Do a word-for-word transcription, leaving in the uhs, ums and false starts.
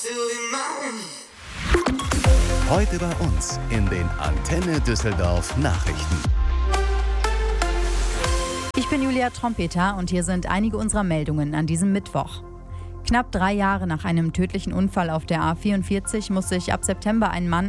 Heute bei uns in den Antenne Düsseldorf Nachrichten. Ich bin Julia Trompeter und hier sind einige unserer Meldungen an diesem Mittwoch. Knapp drei Jahre nach einem tödlichen Unfall auf der A vierundvierzig muss sich ab September ein Mann